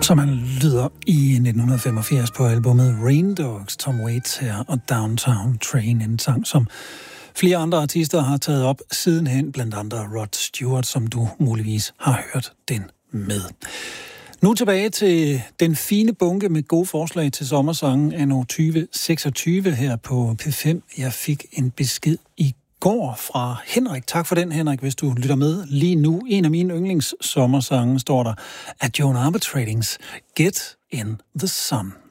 som han lyder i 1985 på albumet Rain Dogs, Tom Waits her og Downtown Train, en sang, som flere andre artister har taget op sidenhen, blandt andre Rod Stewart, som du muligvis har hørt den med. Nu tilbage til den fine bunke med gode forslag til sommersangen anno 2026 her på P5. Jeg fik en besked i går fra Henrik. Tak for den, Henrik, hvis du lytter med lige nu. En af mine yndlingssommersange står der af Joan Armatradings Get in the Sun.